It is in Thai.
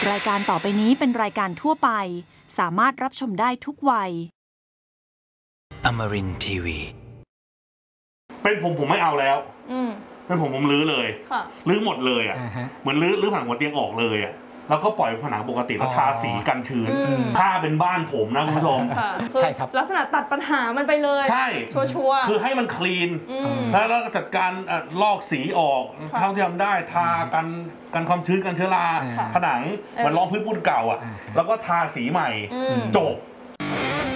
รายการต่อไปนี้เป็นรายการทั่วไปสามารถรับชมได้ทุกวัย Amarin Tiwi เป็นผมไม่เอาแล้วเป็นผมรื้อเลยรื้อหมดเลยอ่ะเหมือนรื้อผนังหัวเตียงออกเลยอ่ะแล้วก็ปล่อยผนังปกติแล้วทาสีกันชื้นถ้าเป็นบ้านผมนะคุณผู้ชมใช่ครับลักษณะตัดปัญหามันไปเลยใช่ชัวร์คือให้มันคลีนแล้วก็จัดการลอกสีออกเท่าที่ทำได้ทากันความชื้นกันเชื้อราผนังเหมือนรองพื้นปูนเก่าอ่ะแล้วก็ทาสีใหม่จบ